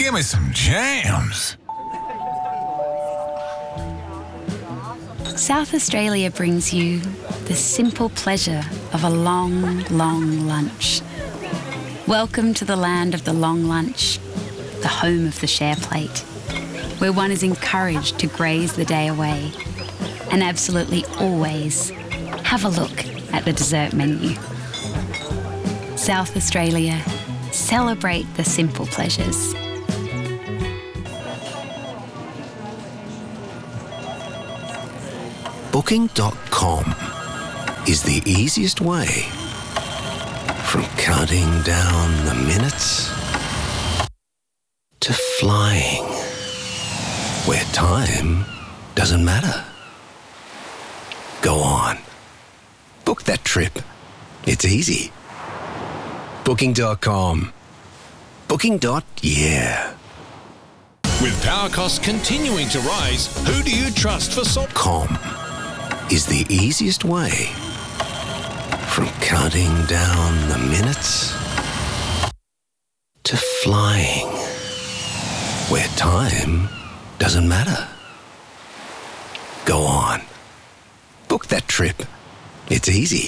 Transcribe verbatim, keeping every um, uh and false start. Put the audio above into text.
Give me some jams. South Australia brings you the simple pleasure of a long, long lunch. Welcome to the land of the long lunch, the home of the share plate, where one is encouraged to graze the day away and absolutely always have a look at the dessert menu. South Australia, celebrate the simple pleasures. Booking dot com is the easiest way from counting down the minutes to flying where time doesn't matter. Go on. Book that trip. It's easy. Booking dot com. Booking. Yeah. With power costs continuing to rise, who do you trust for salt? Com is the easiest way from counting down the minutes to flying where time doesn't matter. Go on. Book that trip. It's easy.